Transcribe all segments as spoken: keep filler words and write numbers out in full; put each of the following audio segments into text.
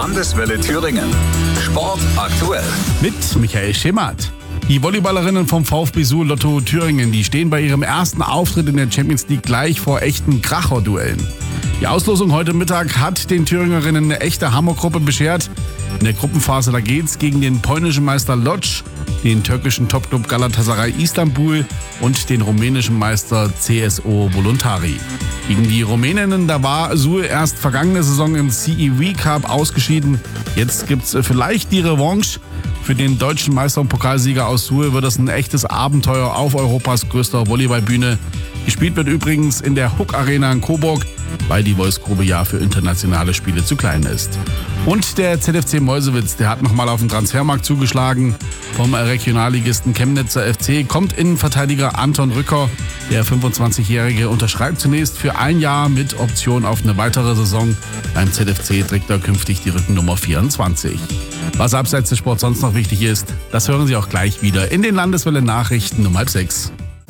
Landeswelle Thüringen. Sport aktuell. Mit Michael Schemath. Die Volleyballerinnen vom VfB Suhl Lotto Thüringen, die stehen bei ihrem ersten Auftritt in der Champions League gleich vor echten Kracher-Duellen. Die Auslosung heute Mittag hat den Thüringerinnen eine echte Hammergruppe beschert. In der Gruppenphase da geht's gegen den polnischen Meister Lodz, den türkischen Topclub Galatasaray Istanbul und den rumänischen Meister C S O Voluntari. Gegen die Rumäninnen, da war Suhl erst vergangene Saison im C E V Cup ausgeschieden. Jetzt gibt's vielleicht die Revanche. Für den deutschen Meister und Pokalsieger aus Suhl wird das ein echtes Abenteuer auf Europas größter Volleyballbühne. Gespielt wird übrigens in der Huck Arena in Coburg, weil die Wolfsgrube ja für internationale Spiele zu klein ist. Und der Z F C Meuselwitz, der hat nochmal auf den Transfermarkt zugeschlagen. Vom Regionalligisten Chemnitzer F C kommt Innenverteidiger Anton Rücker. Der fünfundzwanzigjährige unterschreibt zunächst für ein Jahr mit Option auf eine weitere Saison. Beim Z F C trägt er künftig die Rückennummer vierundzwanzig. Was abseits des Sports sonst noch wichtig ist, das hören Sie auch gleich wieder in den Landeswelle-Nachrichten um halb sechs.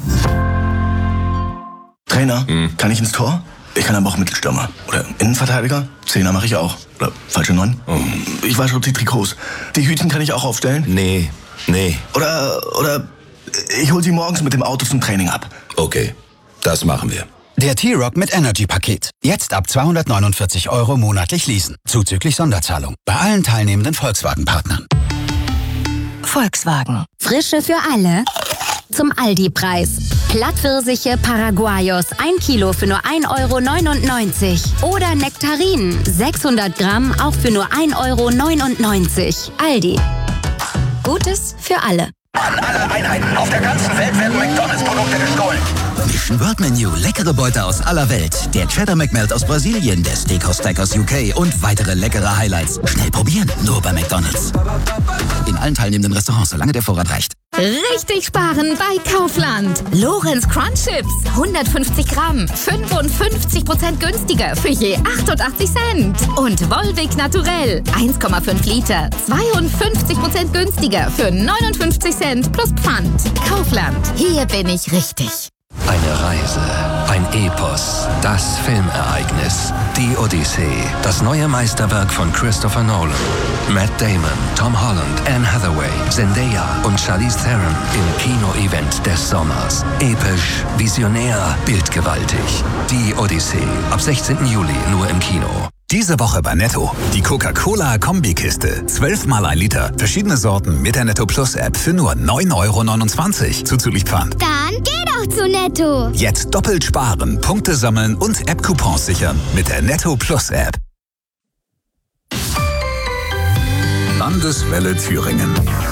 Trainer, hm. kann ich ins Tor? Ich kann aber auch Mittelstürmer. Oder Innenverteidiger? Zehner mache ich auch. Oder falsche Neun? Oh. Ich wasche die Trikots. Die Hütchen kann ich auch aufstellen? Nee, nee. Oder, oder ich hol sie morgens mit dem Auto zum Training ab. Okay, das machen wir. Der T-Rock mit Energy-Paket. Jetzt ab zweihundertneunundvierzig Euro monatlich leasen. Zuzüglich Sonderzahlung. Bei allen teilnehmenden Volkswagen-Partnern. Volkswagen. Frische für alle. Zum Aldi-Preis. Plattpfirsiche Paraguayos, ein Kilo für nur ein Euro neunundneunzig. Oder Nektarinen, sechshundert Gramm, auch für nur ein Euro neunundneunzig. Aldi. Gutes für alle. An alle Einheiten auf der ganzen Welt werden McDonalds-Produkte gestohlen. Mission World Menu, leckere Beute aus aller Welt. Der Cheddar McMelt aus Brasilien, der Steakhouse Stack aus U K und weitere leckere Highlights. Schnell probieren, nur bei McDonalds. In allen teilnehmenden Restaurants, solange der Vorrat reicht. Richtig sparen bei Kaufland. Lorenz Crunch Chips, hundertfünfzig Gramm, fünfundfünfzig Prozent günstiger für je achtundachtzig Cent. Und Volvic Naturell, eins Komma fünf Liter, zweiundfünfzig Prozent günstiger für neunundfünfzig Cent plus Pfand. Kaufland, hier bin ich richtig. Eine Reise, ein Epos, das Filmereignis, die Odyssee, das neue Meisterwerk von Christopher Nolan. Matt Damon, Tom Holland, Anne Hathaway, Zendaya und Charlize Theron im Kino-Event des Sommers. Episch, visionär, bildgewaltig. Die Odyssee, ab sechzehnten Juli nur im Kino. Diese Woche bei Netto. Die Coca-Cola-Kombikiste. zwölf mal ein Liter. Verschiedene Sorten mit der Netto Plus App für nur neun Euro neunundzwanzig. Zuzüglich Pfand. Dann geh doch zu Netto. Jetzt doppelt sparen, Punkte sammeln und App-Coupons sichern mit der Netto Plus App. Landeswelle Thüringen.